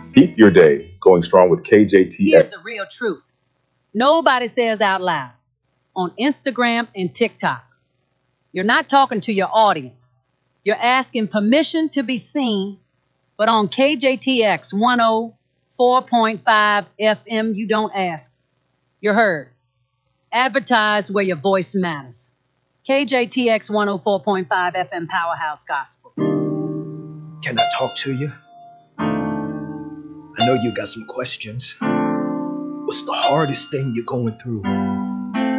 Keep your day going strong with KJTX. Here's the real truth. Nobody says out loud on Instagram and TikTok. You're not talking to your audience. You're asking permission to be seen, but on KJTX 104.5 FM, you don't ask. You're heard. Advertise where your voice matters. KJTX 104.5 FM Powerhouse Gospel. Can I talk to you? I know you got some questions. What's the hardest thing you're going through?